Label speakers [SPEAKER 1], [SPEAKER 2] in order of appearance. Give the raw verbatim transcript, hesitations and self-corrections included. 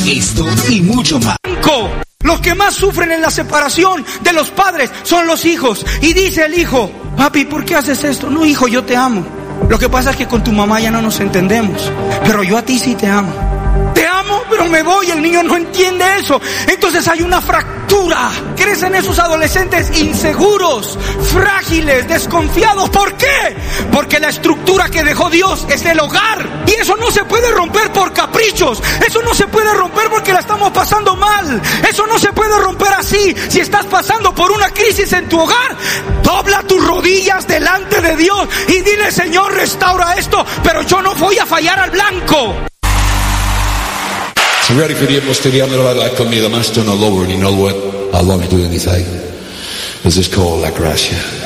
[SPEAKER 1] Esto y mucho más.
[SPEAKER 2] Los que más sufren en la separación de los padres son los hijos. Y dice el hijo: papi, ¿por qué haces esto? No, hijo, yo te amo. Lo que pasa es que con tu mamá ya no nos entendemos, pero yo a ti sí te amo. Te amo, pero me voy. El niño no entiende eso. Entonces hay una fractura. Crecen esos adolescentes inseguros, frágiles, desconfiados. ¿Por qué? Porque la estructura que dejó Dios es el hogar. Y eso no se puede romper por caprichos. Eso no se puede romper porque la estamos pasando mal. Eso no se puede romper así. Si estás pasando por una crisis en tu hogar, dobla tus rodillas delante de Dios y dile: Señor, restaura esto, pero yo no voy a fallar al blanco.
[SPEAKER 3] So ready for the utmost to the under the light, come near the master no lower, and you know what? I'll love you do anything. This is called La Gracia.